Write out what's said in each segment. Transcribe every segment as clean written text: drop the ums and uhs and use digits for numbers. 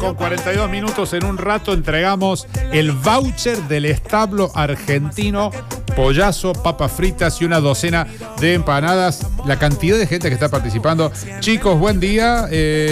con 42 minutos. En un rato entregamos el voucher del establo argentino. Pollazo, papas fritas y una docena de empanadas. La cantidad de gente que está participando. Chicos, buen día.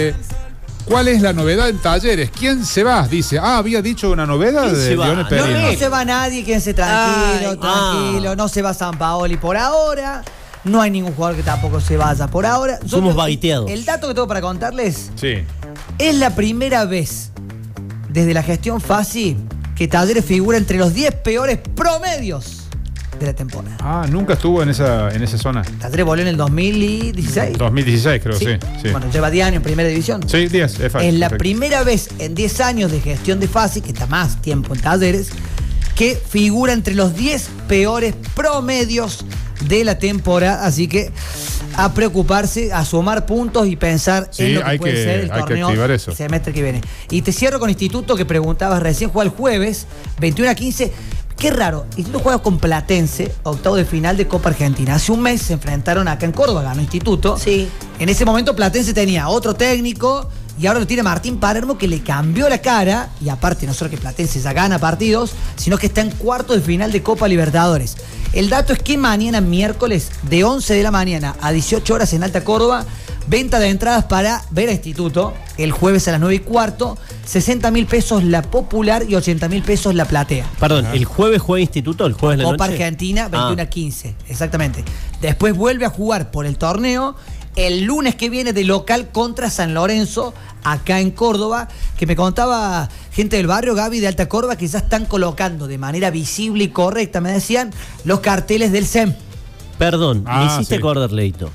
¿Cuál es la novedad en Talleres? ¿Quién se va? Dice. había dicho una novedad de Lionel Perino. No se va nadie, quédense tranquilo. No se va Sampaoli por ahora. No hay ningún jugador que tampoco se vaya por ahora. Somos baiteados. El dato que tengo para contarles. Sí. Es la primera vez desde la gestión Fassi que Talleres figura entre los 10 peores promedios de la temporada. Nunca estuvo en esa zona. Talleres volvió en el 2016. 2016 creo, sí. Bueno, lleva 10 años en primera división. Sí, 10, es fácil. Es la primera vez en 10 años de gestión de Fassi, que está más tiempo en Talleres, que figura entre los 10 peores promedios de la temporada. Así que a preocuparse, a sumar puntos y pensar en lo que puede ser el torneo el semestre que viene. Y te cierro con Instituto, que preguntabas recién, juega el jueves 21-15. Qué raro, Instituto juega con Platense, octavo de final de Copa Argentina. Hace un mes se enfrentaron acá en Córdoba, ganó Instituto. Sí. En ese momento Platense tenía otro técnico y ahora lo tiene Martín Palermo, que le cambió la cara. Y aparte, no solo que Platense ya gana partidos, sino que está en cuarto de final de Copa Libertadores. El dato es que mañana, miércoles, de 11 de la mañana a 18 horas en Alta Córdoba, venta de entradas para ver a Instituto. El jueves a las 9:15, 60.000 pesos la popular y 80.000 pesos la platea. Perdón, ¿el jueves juega Instituto? ¿El jueves de la noche? Copa Argentina, 21-15, exactamente. Después vuelve a jugar por el torneo el lunes que viene de local contra San Lorenzo, acá en Córdoba, que me contaba gente del barrio, Gaby, de Alta Córdoba, que ya están colocando de manera visible y correcta, me decían, los carteles del SEM. Perdón, me hiciste acordar, Leito.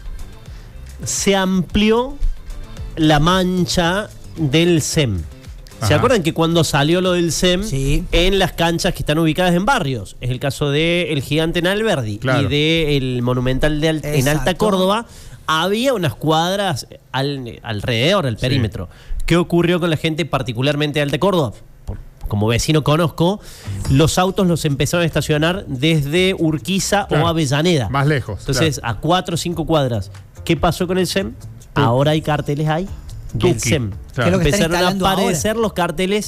Se amplió la mancha del SEM. ¿Se acuerdan que cuando salió lo del SEM, en las canchas que están ubicadas en barrios? Es el caso del Gigante en Alberdi y del Monumental en Alta Córdoba. Había unas cuadras alrededor del perímetro. ¿Qué ocurrió con la gente particularmente de Alta Córdoba? Como vecino conozco, los autos los empezaron a estacionar desde Urquiza o Avellaneda. Más lejos. Entonces, a 4 o 5 cuadras. ¿Qué pasó con el SEM? Ahora hay carteles ahí del SEM. Empezaron a aparecer los carteles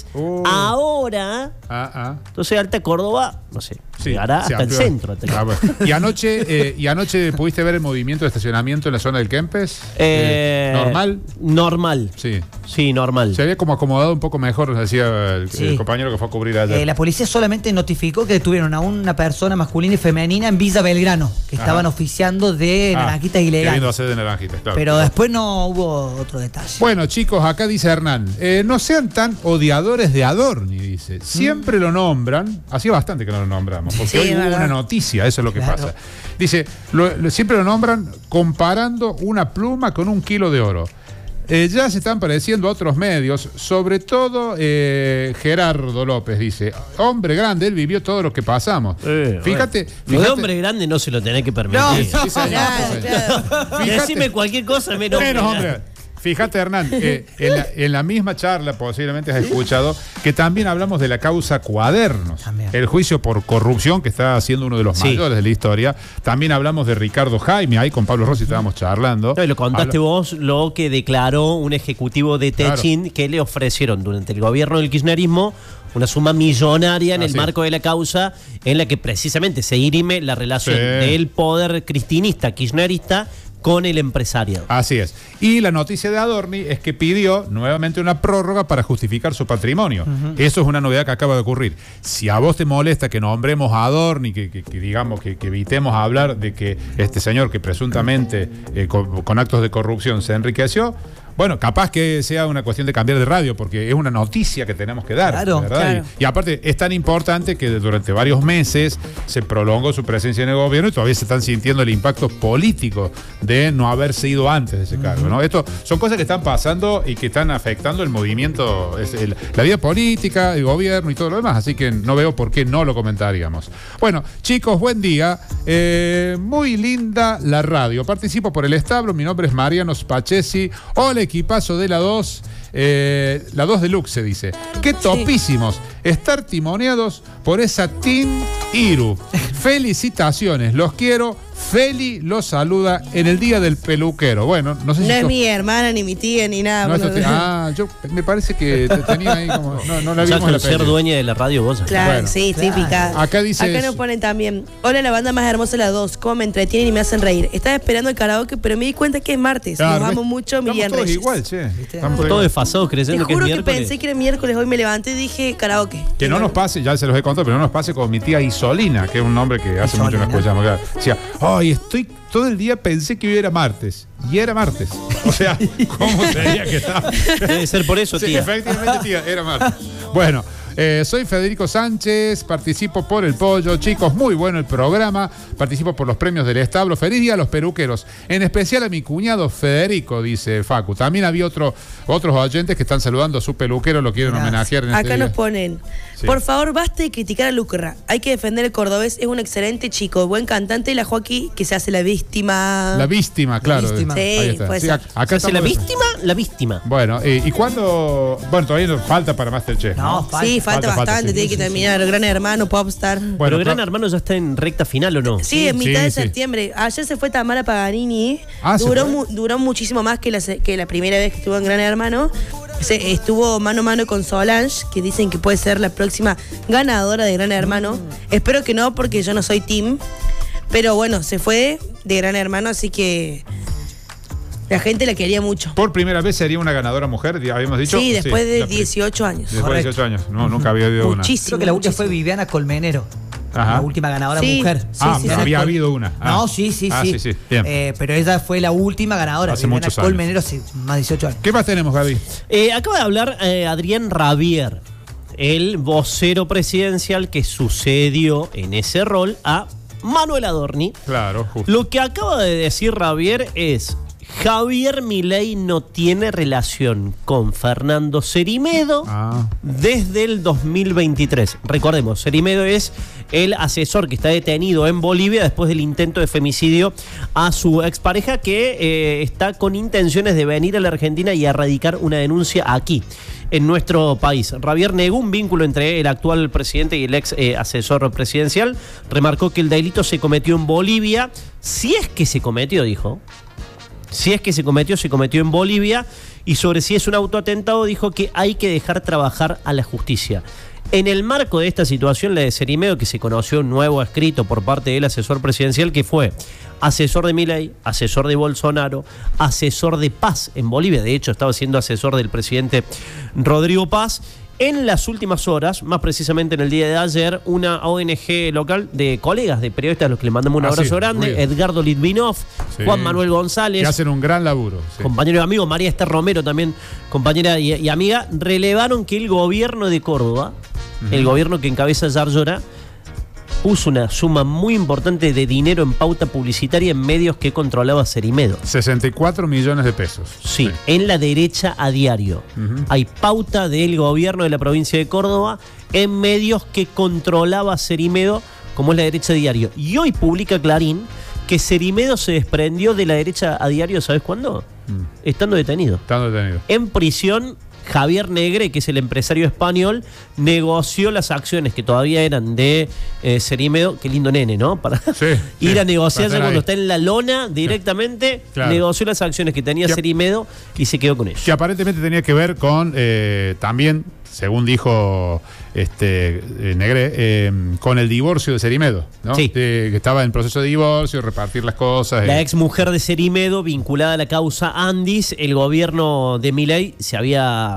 ahora. Entonces, Alta Córdoba, no sé, llegará hasta el centro. Bueno. ¿Y anoche pudiste ver el movimiento de estacionamiento en la zona del Kempes? ¿Normal? Normal. Sí, normal. Se había como acomodado un poco mejor, nos decía el compañero que fue a cubrir ayer. La policía solamente notificó que detuvieron a una persona masculina y femenina en Villa Belgrano, que estaban oficiando de naranjitas ilegales. Queriendo hacer de naranjitas, claro. Pero después no hubo otro detalle. Bueno, chicos, acá dice Hernán, no sean tan odiadores de Adorni, dice. Siempre lo nombran, hacía bastante que no lo nombramos, porque hoy hubo una noticia, eso es lo que pasa. Dice, siempre lo nombran comparando una pluma con un kilo de oro. Ya se están pareciendo a otros medios, sobre todo Gerardo López, dice, hombre grande, él vivió todo lo que pasamos. Fíjate. Lo de hombre grande no se lo tenés que permitir. Decime cualquier cosa menos hombre. Fíjate, Hernán, en la misma charla posiblemente has escuchado que también hablamos de la causa Cuadernos, el juicio por corrupción que está siendo uno de los mayores de la historia. También hablamos de Ricardo Jaime, ahí con Pablo Rossi estábamos charlando. No, y lo contaste vos, lo que declaró un ejecutivo de Techin, que le ofrecieron durante el gobierno del kirchnerismo una suma millonaria en el marco de la causa, en la que precisamente se dirime la relación del poder cristinista, kirchnerista, con el empresariado. Así es. Y la noticia de Adorni es que pidió nuevamente una prórroga para justificar su patrimonio. Eso es una novedad que acaba de ocurrir. Si a vos te molesta que nombremos a Adorni, que digamos que evitemos hablar de que este señor que presuntamente con actos de corrupción se enriqueció, bueno, capaz que sea una cuestión de cambiar de radio, porque es una noticia que tenemos que dar, ¿verdad? Claro. Y aparte es tan importante que durante varios meses se prolongó su presencia en el gobierno y todavía se están sintiendo el impacto político de no haberse ido antes de ese cargo, ¿no? Esto son cosas que están pasando y que están afectando el movimiento, la vida política, el gobierno y todo lo demás, así que no veo por qué no lo comentaríamos. Bueno, chicos, buen día. Muy linda la radio. Participo por el establo, mi nombre es Mariano Spachesi. Hola, equipazo de la 2. La 2 Deluxe se dice. Qué topísimos. Estar timoneados por esa Team Iru. Felicitaciones. Los quiero. Feli lo saluda en el día del peluquero. Bueno, no sé si. No es mi hermana, ni mi tía, ni nada. No, yo me parece que te tenía ahí como. No la vimos en la ser dueña de la radio vos. Claro, bueno, sí, típica. Acá nos ponen también: hola, la banda más hermosa de las dos. Cómo me entretienen y me hacen reír. Estaba esperando el karaoke, pero me di cuenta que es martes. Claro, los amo mucho, Miriam Reyes. Igual, che. Estamos todos desfasados creyendo que es miércoles. Te juro que pensé que era miércoles. Hoy me levanté y dije karaoke. Que no nos pase, ya se los he contado, pero no nos pase con mi tía Isolina, que es un nombre que hace mucho no escuchamos. Decía, ay, estoy todo el día pensé que hoy era martes. Y era martes. O sea, ¿cómo sería que estaba? Debe ser por eso, tía. Sí, efectivamente, tía, era martes. Bueno. Soy Federico Sánchez, participo por el pollo. Chicos, muy bueno el programa. Participo por los premios del establo. Feliz día a los peluqueros. En especial a mi cuñado Federico, dice Facu. También había otros oyentes que están saludando a su peluquero, lo quieren homenajear en Acá nos ponen, por favor, basta de criticar a Lucra. Hay que defender el cordobés, es un excelente chico, buen cantante, y la Joaquín que se hace la víctima. La víctima, claro. La víctima. Sí, puede ser. Acá ¿se hace la víctima? La víctima. Bueno, ¿y cuándo? Bueno, todavía nos falta para Masterchef. No, sí, falta bastante, tiene que terminar. Gran Hermano, Popstar. Bueno, pero Gran Hermano ya está en recta final, ¿o no? Sí, en mitad de septiembre. Ayer se fue Tamara Paganini. Duró muchísimo más que la primera vez que estuvo en Gran Hermano. Estuvo mano a mano con Solange, que dicen que puede ser la próxima ganadora de Gran Hermano. Espero que no, porque yo no soy team. Pero bueno, se fue de Gran Hermano, así que la gente la quería mucho. Por primera vez sería una ganadora mujer, habíamos dicho. Sí, después de 18 años. Después de 18 años. No, nunca había habido una. Creo que la última fue Viviana Colmenero. Ajá. La última ganadora mujer. Había habido una. No, sí. Bien. Pero ella fue la última ganadora. Hace muchos años. Colmenero, sí, más de 18 años. ¿Qué más tenemos, Gaby? Acaba de hablar Adrián Rabier, el vocero presidencial que sucedió en ese rol a Manuel Adorni. Claro, justo. Lo que acaba de decir Rabier es: Javier Milei no tiene relación con Fernando Cerimedo desde el 2023. Recordemos, Cerimedo es el asesor que está detenido en Bolivia después del intento de femicidio a su expareja, que está con intenciones de venir a la Argentina y erradicar una denuncia aquí, en nuestro país. Rabier negó un vínculo entre el actual presidente y el ex asesor presidencial. Remarcó que el delito se cometió en Bolivia. Si es que se cometió, dijo. Si es que se cometió en Bolivia. Y sobre si es un autoatentado, dijo que hay que dejar trabajar a la justicia. En el marco de esta situación, la de Cerimedo, que se conoció un nuevo escrito por parte del asesor presidencial, que fue asesor de Milei, asesor de Bolsonaro, asesor de Paz en Bolivia. De hecho, estaba siendo asesor del presidente Rodrigo Paz. En las últimas horas, más precisamente en el día de ayer, una ONG local de colegas, de periodistas, a los que le mandamos un abrazo grande, Edgardo Litvinov, Juan Manuel González, que hacen un gran laburo, compañero y amigo, María Esther Romero, también compañera y amiga, relevaron que el gobierno de Córdoba, el gobierno que encabeza Yarlora, puso una suma muy importante de dinero en pauta publicitaria en medios que controlaba Cerimedo. 64 millones de pesos. Sí, en La Derecha a diario. Hay pauta del gobierno de la provincia de Córdoba en medios que controlaba Cerimedo, como es La Derecha a diario. Y hoy publica Clarín que Cerimedo se desprendió de La Derecha a diario, ¿sabes cuándo? Estando detenido. En prisión. Javier Negre, que es el empresario español, negoció las acciones que todavía eran de Cerimedo. Qué lindo nene, ¿no? Para ir a negociar ya cuando está en la lona directamente. Claro. Negoció las acciones que tenía Cerimedo y se quedó con ellos. Que aparentemente tenía que ver con también, según dijo Negre, con el divorcio de Cerimedo, ¿no? Sí. Que estaba en proceso de divorcio, repartir las cosas. La ex mujer de Cerimedo, vinculada a la causa Andis, el gobierno de Milei se había